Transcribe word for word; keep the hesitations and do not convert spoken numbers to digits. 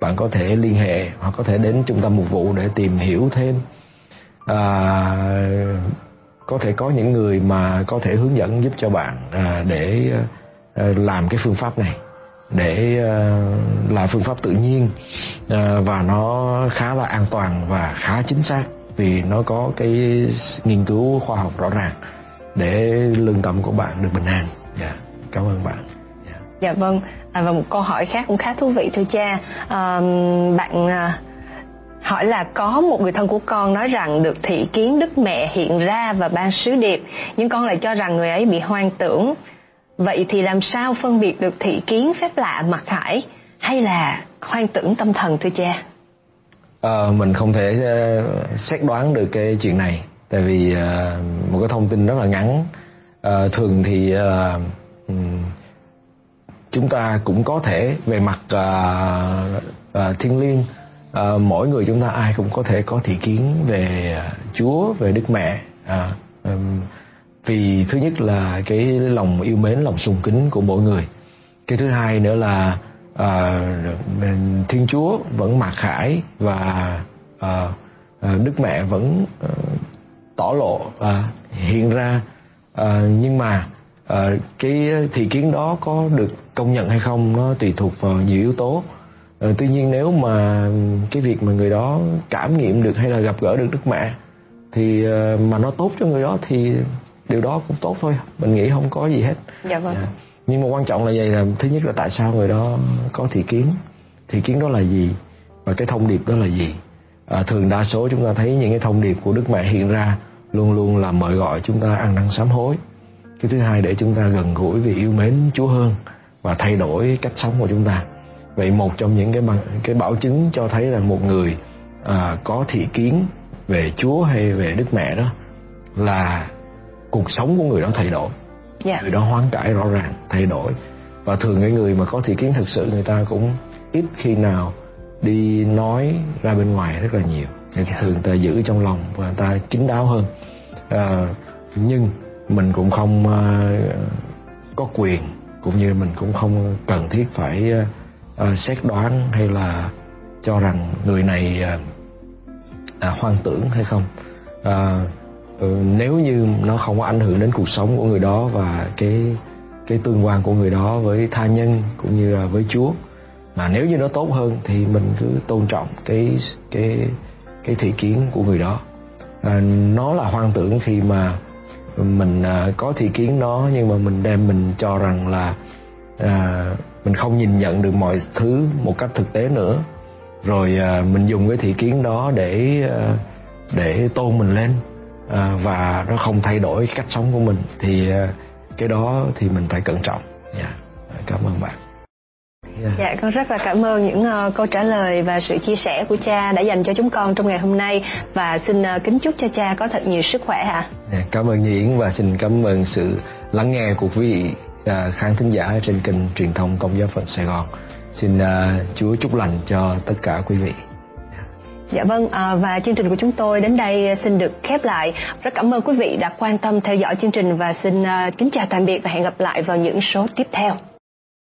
bạn có thể liên hệ hoặc có thể đến trung tâm mục vụ để tìm hiểu thêm. À, có thể có những người mà có thể hướng dẫn giúp cho bạn à, để à, làm cái phương pháp này, để à, là phương pháp tự nhiên à, và nó khá là an toàn và khá chính xác, vì nó có cái nghiên cứu khoa học rõ ràng để lương tâm của bạn được bình an. Dạ, cảm ơn bạn. Dạ, dạ vâng. À, và một câu hỏi khác cũng khá thú vị thưa cha. À, bạn à, hỏi là có một người thân của con nói rằng được thị kiến Đức Mẹ hiện ra và ban sứ điệp, nhưng con lại cho rằng người ấy bị hoang tưởng. Vậy thì làm sao phân biệt được thị kiến phép lạ mặc khải hay là hoang tưởng tâm thần thưa cha? À, mình không thể uh, xét đoán được cái chuyện này, tại vì uh, một cái thông tin rất là ngắn. Uh, thường thì uh, um, chúng ta cũng có thể về mặt uh, uh, thiêng liêng, uh, mỗi người chúng ta ai cũng có thể có thị kiến về uh, Chúa, về Đức Mẹ. Uh, um, vì thứ nhất là cái lòng yêu mến, lòng sùng kính của mỗi người. Cái thứ hai nữa là uh, Thiên Chúa vẫn mặc khải và uh, uh, Đức Mẹ vẫn uh, tỏ lộ, uh, hiện ra. Uh, nhưng mà uh, cái thị kiến đó có được công nhận hay không nó tùy thuộc vào nhiều yếu tố. Uh, tuy nhiên nếu mà cái việc mà người đó cảm nghiệm được hay là gặp gỡ được Đức Mẹ thì uh, mà nó tốt cho người đó thì điều đó cũng tốt thôi, mình nghĩ không có gì hết. Dạ vâng. À, nhưng mà quan trọng là vậy, là thứ nhất là tại sao người đó có thị kiến, thị kiến đó là gì và cái thông điệp đó là gì. À, thường đa số chúng ta thấy những cái thông điệp của Đức Mẹ hiện ra luôn luôn là mời gọi chúng ta ăn năn sám hối. Cái thứ hai để chúng ta gần gũi vì yêu mến Chúa hơn và thay đổi cách sống của chúng ta. Vậy một trong những cái bằng, cái bảo chứng cho thấy là một người à, có thị kiến về Chúa hay về Đức Mẹ đó là cuộc sống của người đó thay đổi. Yeah. Người đó hoán cải rõ ràng, thay đổi. Và thường cái người mà có thị kiến thực sự người ta cũng ít khi nào đi nói ra bên ngoài rất là nhiều. Người ta, yeah. thường người ta giữ trong lòng và người ta kín đáo hơn. À, nhưng mình cũng không uh, có quyền, cũng như mình cũng không cần thiết phải uh, uh, xét đoán hay là cho rằng người này uh, uh, hoang tưởng hay không. Uh, Ừ, nếu như nó không có ảnh hưởng đến cuộc sống của người đó và cái cái tương quan của người đó với tha nhân cũng như là với Chúa, mà nếu như nó tốt hơn thì mình cứ tôn trọng cái cái cái thị kiến của người đó. À, nó là hoang tưởng khi mà mình à, có thị kiến nó nhưng mà mình đem mình cho rằng là à, mình không nhìn nhận được mọi thứ một cách thực tế nữa, rồi à, mình dùng cái thị kiến đó để à, để tôn mình lên. À, và nó không thay đổi cách sống của mình thì uh, cái đó thì mình phải cẩn trọng. Yeah. Cảm ơn bạn. Yeah. Dạ, con rất là cảm ơn những uh, câu trả lời và sự chia sẻ của cha đã dành cho chúng con trong ngày hôm nay, và xin uh, kính chúc cho cha có thật nhiều sức khỏe ạ. Yeah, cảm ơn Nhi Yến và xin cảm ơn sự lắng nghe của quý vị uh, khán thính giả trên kênh truyền thông Công giáo Phật Sài Gòn. Xin uh, Chúa chúc lành cho tất cả quý vị. Dạ vâng, à, và chương trình của chúng tôi đến đây xin được khép lại. Rất cảm ơn quý vị đã quan tâm theo dõi chương trình và xin uh, kính chào tạm biệt và hẹn gặp lại vào những số tiếp theo.